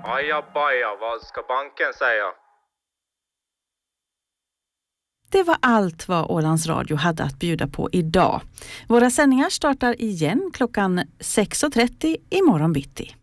Ajabaja, vad ska banken säga? Det var allt vad Ålands Radio hade att bjuda på idag. Våra sändningar startar igen klockan 6:30 imorgon bitti.